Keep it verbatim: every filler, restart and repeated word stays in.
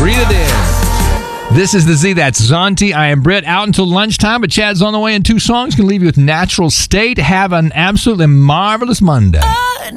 Breathe it in. This is the Z. That's Zonti. I am Britt. Out until lunchtime, but Chad's on the way in two songs. Can leave you with Natural State. Have an absolutely marvelous Monday.